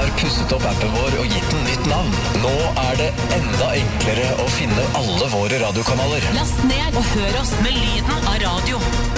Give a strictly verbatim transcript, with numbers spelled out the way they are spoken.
har pusset opp appen vår og gitt den nytt navn. Nå er det enda enklere å finne alle våre radiokanaler. Last ned og hør oss med lyden av radio.